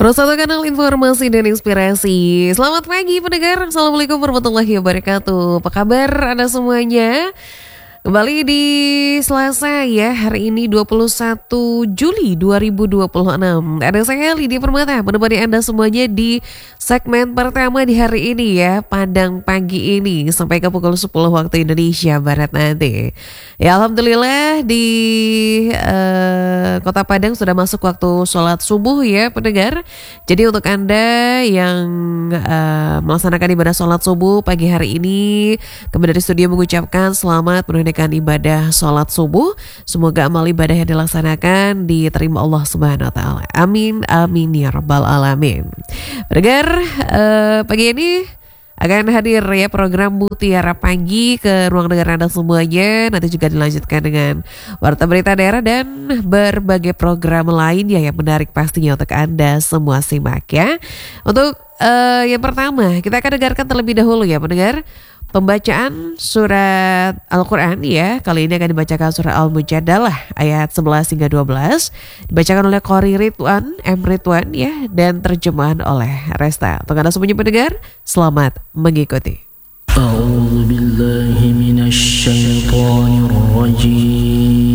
Terus satu kanal informasi dan inspirasi. Selamat pagi pendengar. Assalamualaikum warahmatullahi wabarakatuh. Apa kabar Anda semuanya? Kembali di Selasa ya, hari ini 21 Juli 2026. Ada saya Lydia Permata menemani Anda semuanya di segmen pertama di hari ini ya, Padang pagi ini sampai ke pukul 10 waktu Indonesia Barat nanti. Ya Alhamdulillah di Kota Padang sudah masuk waktu sholat subuh ya pendengar. Jadi untuk Anda yang melaksanakan ibadah sholat subuh pagi hari ini, kami dari studio mengucapkan selamat menunaikan ibadah sholat subuh. Semoga amal ibadah yang dilaksanakan diterima Allah Subhanahu wa taala. Amin amin ya rabbal alamin. Pendengar, pagi ini akan hadir ya program Mutiara Pagi ke ruang dengar Anda semuanya. Nanti juga dilanjutkan dengan Warta Berita Daerah dan berbagai program lainnya yang menarik pastinya untuk Anda semua simak ya. Untuk yang pertama kita akan dengarkan terlebih dahulu ya pendengar, pembacaan surat Al-Quran ya. Kali ini akan dibacakan surat Al-Mujadalah ayat 11 hingga 12. Dibacakan oleh Qori Ridwan M. Ridwan ya, dan terjemahan oleh Resta. Untuk Anda semuanya pendengar, selamat mengikuti. A'udzu billahi minasy syaithanir rajim.